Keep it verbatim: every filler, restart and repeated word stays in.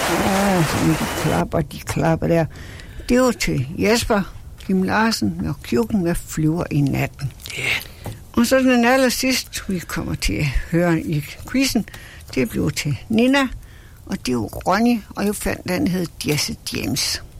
Ja, så de klapper, de klapper der. Det var til Jesper Kim Larsen med Kjukken med Flyver i natten. Ja. Og så den aller sidste, vi kommer til at høre i quizzen, det blev til Nina, og det var Ronny, og jeg fandt, den hed Jesse James.